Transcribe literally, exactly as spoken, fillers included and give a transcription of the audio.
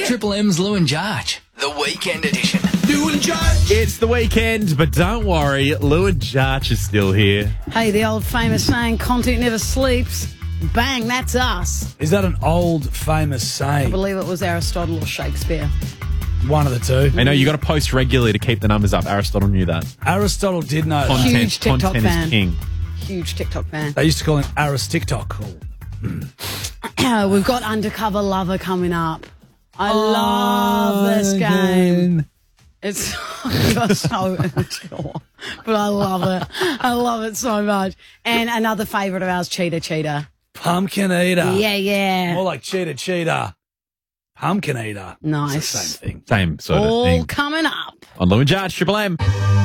Triple M's Lou and Jarge, the weekend edition. Lou and Jarge. It's the weekend, but don't worry, Lou and Jarge is still here. Hey, the old famous saying, content never sleeps. Bang, that's us. Is that an old famous saying? I believe it was Aristotle or Shakespeare. One of the two. I know you got to post regularly to keep the numbers up. Aristotle knew that. Aristotle did know that. Content, Huge TikTok content fan. is king. Huge TikTok fan. They used to call him Aris TikTok. We've got Undercover Lover coming up. I love this game. It's so immature, but I love it. I love it so much. And another favourite of ours, Cheetah Cheetah. Pumpkin Eater. Yeah, yeah. More like Cheetah Cheetah. Pumpkin Eater. Nice. It's the same thing. Same sort All of thing. coming up. On Lou and Jarge, Triple M.